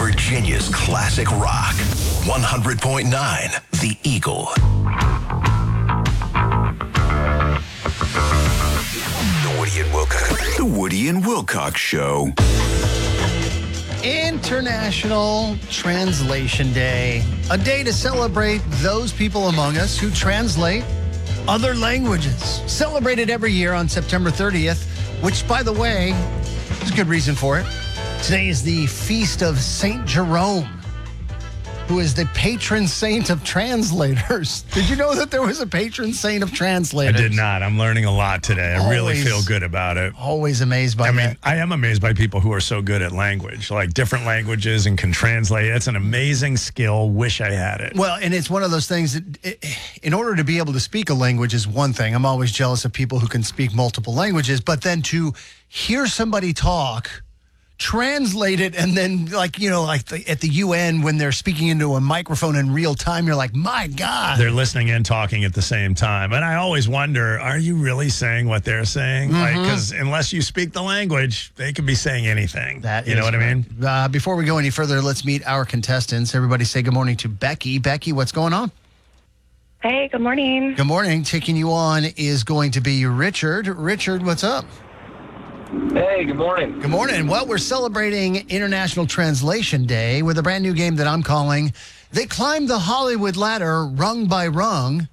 Virginia's classic rock. 100.9 The Eagle. The Woody and Wilcox Show. International Translation Day. A day to celebrate those people among us who translate other languages. Celebrated every year on September 30th, which, by the way, there's a good reason for it. Today is the feast of St. Jerome, who is the patron saint of translators. Did you know that there was a patron saint of translators? I did not. I'm learning a lot today. I really feel good about it. Always amazed by that. I mean, I am amazed by people who are so good at language, like different languages and can translate. It's an amazing skill. Wish I had it. Well, and it's one of those things that in order to be able to speak a language is one thing. I'm always jealous of people who can speak multiple languages, but then to hear somebody talk, translate it, and then at the UN when they're speaking into a microphone in real time, you're like, my God. They're listening and talking at the same time. And I always wonder, are you really saying what they're saying? Because unless you speak the language, they could be saying anything. You know what I mean? Before we go any further, let's meet our contestants. Everybody say good morning to Becky. Becky, what's going on? Hey, good morning. Good morning. Taking you on is going to be Richard. Richard, what's up? Hey, good morning. Good morning. Well, we're celebrating International Translation Day with a brand new game that I'm calling They Climbed the Hollywood Ladder Rung by Rung.